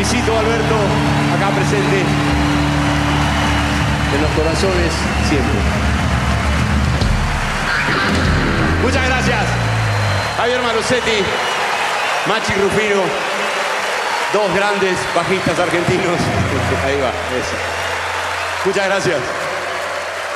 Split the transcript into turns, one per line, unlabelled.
Luisito Alberto, acá presente, en los corazones siempre. Muchas gracias. Javier Marosetti, Machi Rufino, dos grandes bajistas argentinos. Ahí va, eso. Muchas gracias.